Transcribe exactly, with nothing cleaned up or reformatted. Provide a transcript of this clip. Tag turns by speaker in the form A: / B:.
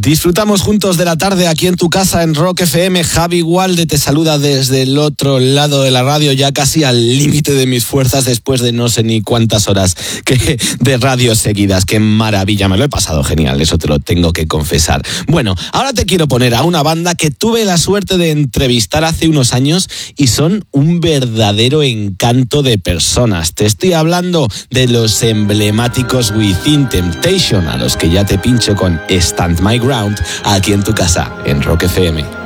A: Disfrutamos juntos de la tarde aquí en tu casa en Rock F M. Javi Walde te saluda desde el otro lado de la radio, ya casi al límite de mis fuerzas después de no sé ni cuántas horas que de radio seguidas. Qué maravilla, me lo he pasado genial, eso te lo tengo que confesar. Bueno, ahora te quiero poner a una banda que tuve la suerte de entrevistar hace unos años y son un verdadero encanto de personas. Te estoy hablando de los emblemáticos Within Temptation, a los que ya te pincho con Stand My Ground aquí en tu casa en Rock F M.